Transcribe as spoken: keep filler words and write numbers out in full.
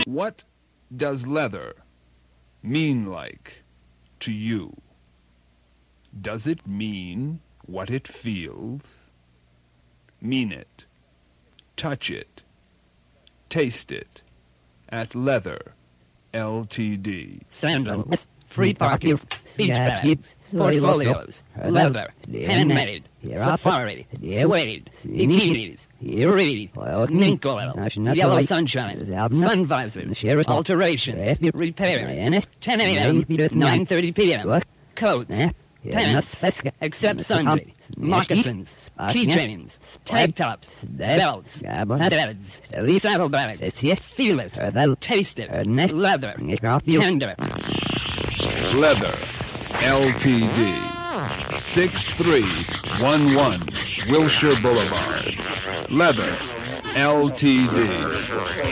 What does leather mean like to you? Does it mean what it feels? Mean it. Touch it. Taste it. At Leather Ltd. Sandals, free parking, beach bags, portfolios, leather, handmade, safari, suede, bikinis, free, mink oil, yellow sunshine, sun visors, alterations, repairs, ten a m, nine thirty p m, coats, pants, except sundry, moccasins, keychains, tank tops, belts, beds, saddlebags, feel it, taste it, leather, tender. Leather Ltd. six three one one Wilshire Boulevard. Leather Ltd.